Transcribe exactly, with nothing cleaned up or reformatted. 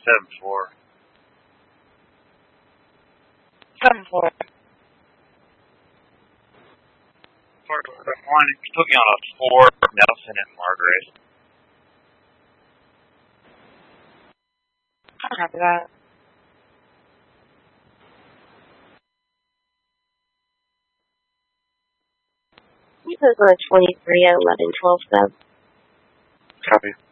Seven four. Seven four. Four one. Put me on a four. Nelson and Margaret. I'll copy that. You put on twenty-three at eleven twelve sub. Copy.